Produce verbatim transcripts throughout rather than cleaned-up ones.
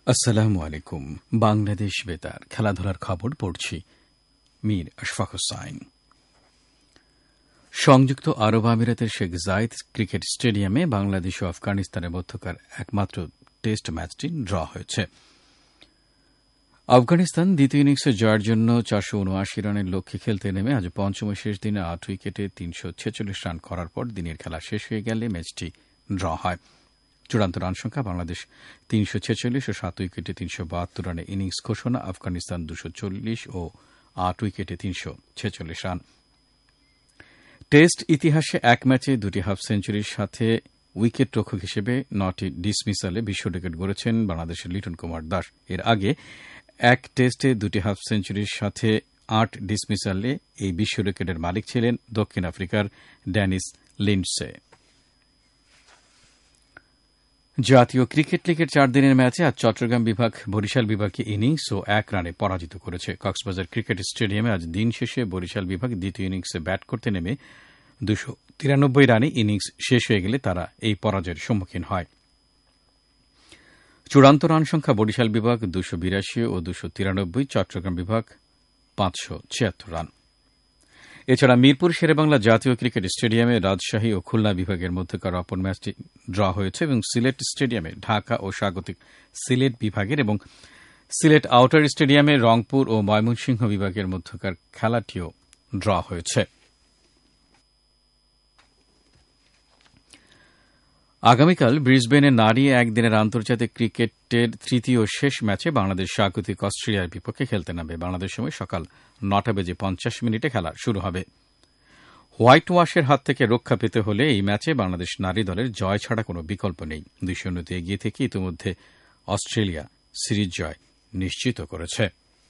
আসসালামু আলাইকুম। বাংলাদেশ বেতার খেলাধুলার খবর পড়ছি মীর আশফাক হোসাইন। সংযুক্ত আরব আমিরাতের শেখ জায়েদ ক্রিকেট স্টেডিয়ামে বাংলাদেশ ও আফগানিস্তানের মধ্যকার একমাত্র টেস্ট ম্যাচটি ড্র হয়েছে। আফগানিস্তান দ্বিতীয় ইনিংসে জয়ের জন্য চারশো উনআশি রানের লক্ষ্যে খেলতে নেমে আজ পঞ্চম শেষ দিনে আট উইকেটে তিনশো ছেচল্লিশ রান করার পর দিনের খেলা শেষ হয়ে গেলে ম্যাচটি ড্র হয়। চূড়ান্ত রান সংখ্যা বাংলাদেশ তিনশো ছেচল্লিশ ও সাত উইকেটে তিনশো বাহাত্তর রানে ইনিংস ঘোষণা, আফগানিস্তান দুশো চল্লিশ ও আট উইকেটে তিনশো ছেচল্লিশ রান। টেস্ট ইতিহাসে এক ম্যাচে দুটি হাফ সেঞ্চুরির সাথে উইকেট রক্ষক হিসেবে নটি ডিসমিসালে বিশ্ব রেকর্ড গড়েছেন বাংলাদেশের লিটন কুমার দাস। এর আগে এক টেস্টে দুটি হাফ সেঞ্চুরির সাথে আট ডিসমিসালে এই বিশ্ব রেকর্ডের মালিক ছিলেন দক্ষিণ আফ্রিকার ড্যানিস লিন্ডসে। জাতীয় ক্রিকেট লিগের চার দিনের ম্যাচে আজ চট্টগ্রাম বিভাগ বরিশাল বিভাগকে ইনিংস ও এক রানে পরাজিত করেছে। কক্সবাজার ক্রিকেট স্টেডিয়ামে আজ দিন শেষে বরিশাল বিভাগ দ্বিতীয় ইনিংসে ব্যাট করতে নেমে দুশো তিরানব্বই রানে ইনিংস শেষ হয়ে গেলে তারা এই পরাজয়ের সম্মুখীন হয়। চূড়ান্ত রান সংখ্যা বরিশাল বিভাগ দুশো বিরাশি ও দুশো তিরানব্বই, চট্টগ্রাম বিভাগ পাঁচশো ছিয়াত্তর রান। এছাড়া মিরপুর শেরেবাংলা জাতীয় ক্রিকেট স্টেডিয়ামে রাজশাহী ও খুলনা বিভাগের মধ্যকার অপর ম্যাচটি ড্র হয়েছে এবং সিলেট স্টেডিয়ামে ঢাকা ও স্বাগতিক সিলেট বিভাগের এবং সিলেট আউটার স্টেডিয়ামে রংপুর ও ময়মনসিংহ বিভাগের মধ্যকার খেলাটিও ড্র হয়েছে। আগামীকাল ব্রিসবেনে নারী একদিনের আন্তর্জাতিক ক্রিকেটের তৃতীয় শেষ ম্যাচে বাংলাদেশ স্বাগতিক অস্ট্রেলিয়ার বিপক্ষে খেলতে নামবে। বাংলাদেশ সময় সকাল নটা বেজে পঞ্চাশ মিনিটে খেলা শুরু হবে। হোয়াইট ওয়াশের হাত থেকে রক্ষা পেতে হলে এই ম্যাচে বাংলাদেশ নারী দলের জয় ছাড়া কোনো বিকল্প নেই। দুই শূন্যতে এগিয়ে থেকে ইতিমধ্যে অস্ট্রেলিয়া সিরিজ জয় নিশ্চিত করেছে।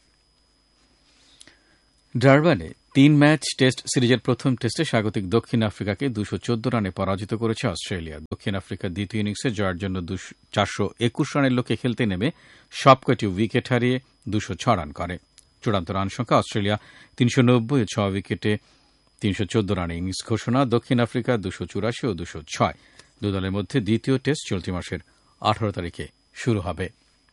ডারবানে তিন ম্যাচ টেস্ট সিরিজের প্রথম টেস্টে স্বাগতিক দক্ষিণ আফ্রিকাকে দুশো চোদ্দ রানে পরাজিত করেছে অস্ট্রেলিয়া। দক্ষিণ আফ্রিকা দ্বিতীয় ইনিংসে জয়ের জন্য চারশো একুশ রানের লক্ষ্যে খেলতে নেমে সবকটি উইকেট হারিয়ে দুশো ছ রান করে। চূড়ান্ত রান সংখ্যা অস্ট্রেলিয়া তিনশো নব্বই ও ছ উইকেটে তিনশো চোদ্দ রানে ইনিংস ঘোষণা, দক্ষিণ আফ্রিকা দুশো চুরাশি ও দুশো ছয়। দুদলের মধ্যে দ্বিতীয় টেস্ট চলতি মাসের আঠারো তারিখে শুরু হবে।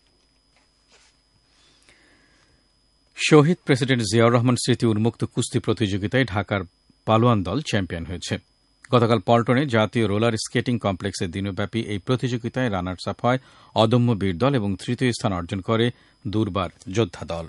শহীদ প্রেসিডেন্ট জিয়াউর রহমান স্মৃতি উন্মুক্ত কুস্তি প্রতিযোগিতায় ঢাকার পালোয়ান দল চ্যাম্পিয়ন হয়েছে। গতকাল পল্টনে জাতীয় রোলার স্কেটিং কমপ্লেক্সের দিনব্যাপী এই প্রতিযোগিতায় রানার্স আপ হয় অদম্য বীর দল এবং তৃতীয় স্থান অর্জন করে দুর্বার যোদ্ধা দল।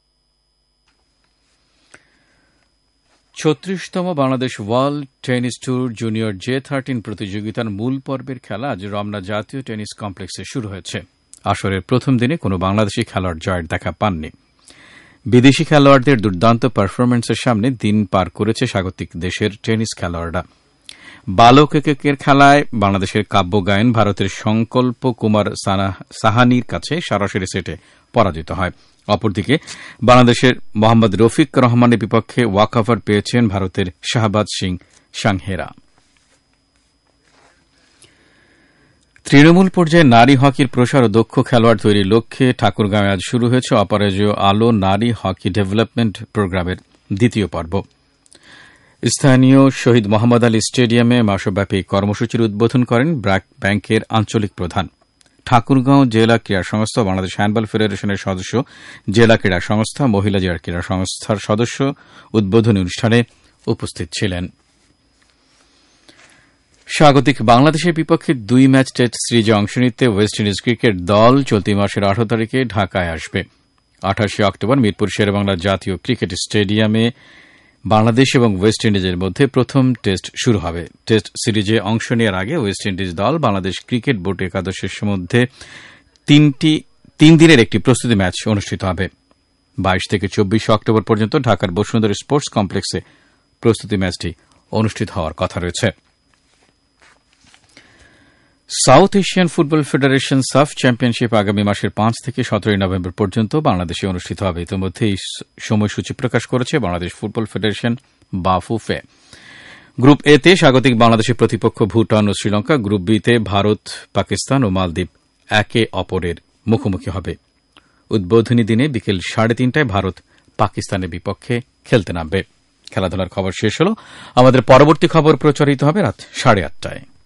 ছত্রিশতম Bangladesh world tennis tour junior J thirteen প্রতিযোগিতার মূল পর্বের খেলা আজ রমনা জাতীয় টেনিস কমপ্লেক্সে শুরু হয়েছে। আসরের প্রথম দিনে কোনো বাংলাদেশি খেলোয়াড় জয়ের দেখা পাননি। বিদেশি খেলোয়াড়দের দুর্দান্ত পারফরম্যান্সের সামনে দিন পার করেছে স্বাগতিক দেশের টেনিস খেলোয়াড়রা। বালক এককের খেলায় বাংলাদেশের কাব্য গায়েন ভারতের সংকল্প কুমার সাহানির কাছে সরাসরি সেটে পরাজিত হয়। অপরদিকে বাংলাদেশের মোহাম্মদ রফিক রহমানের বিপক্ষে ওয়াকওভার পেয়েছেন ভারতের শাহবাজ সিং সাংহেরা। তৃণমূল পর্যায়ে নারী হকির প্রসার ও দক্ষ খেলোয়াড় তৈরির লক্ষ্যে ঠাকুরগাঁওয়ে আজ শুরু হয়েছে অপরাজেয় আলো নারী হকি ডেভেলপমেন্ট প্রোগ্রামের দ্বিতীয় পর্ব। স্থানীয় শহীদ মোহাম্মদ আলী স্টেডিয়ামে মাসব্যাপী কর্মসূচির উদ্বোধন করেন ব্র্যাক ব্যাংকের আঞ্চলিক প্রধান। ঠাকুরগাঁও জেলা ক্রীড়া সংস্থা, বাংলাদেশ হ্যান্ডবল ফেডারেশনের সদস্য, জেলা ক্রীড়া সংস্থা, মহিলা জেলা ক্রীড়া সংস্থার সদস্য উদ্বোধনী অনুষ্ঠানে উপস্থিত ছিলেন। স্বাগতিক বাংলাদেশের বিপক্ষে দুই ম্যাচ টেস্ট সিরিজে অংশ নিতে ওয়েস্ট ইন্ডিজ ক্রিকেট দল চলতি মাসের আঠারো তারিখে ঢাকায় আসবে। আঠাশে অক্টোবর মিরপুর শেরেবাংলা জাতীয় ক্রিকেট স্টেডিয়ামে বাংলাদেশ এবং ওয়েস্ট ইন্ডিজের মধ্যে প্রথম টেস্ট শুরু হবে। টেস্ট সিরিজে অংশ নেওয়ার আগে ওয়েস্ট ইন্ডিজ দল বাংলাদেশ ক্রিকেট বোর্ড একাদশের মধ্যে তিনটি তিন দিনের একটি প্রস্তুতি ম্যাচ অনুষ্ঠিত হবে। বাইশ থেকে চব্বিশে অক্টোবর পর্যন্ত ঢাকার বসুন্ধরা স্পোর্টস কমপ্লেক্সে প্রস্তুতি ম্যাচটি অনুষ্ঠিত হওয়ার কথা রয়েছে। সাউথ এশিয়ান ফুটবল ফেডারেশন সাফ চ্যাম্পিয়নশিপ আগামী মাসের পাঁচ থেকে সতেরোই নভেম্বর পর্যন্ত বাংলাদেশে অনুষ্ঠিত হবে। ইতিমধ্যে এই সময়সূচি প্রকাশ করেছে বাংলাদেশ ফুটবল ফেডারেশন বা ফুফে। গ্রুপ এ তে স্বাগতিক বাংলাদেশের প্রতিপক্ষ ভুটান ও শ্রীলঙ্কা, গ্রুপ বি তে ভারত, পাকিস্তান ও মালদ্বীপ একে অপরের মুখোমুখি হবে। উদ্বোধনী দিনে বিকেল সাড়ে তিনটায় ভারত পাকিস্তানের বিপক্ষে খেলতে নামবে। খেলাধুলার খবর শেষ হল। আমাদের পরবর্তী খবর প্রচারিত হবে রাত সাড়ে আটটায়।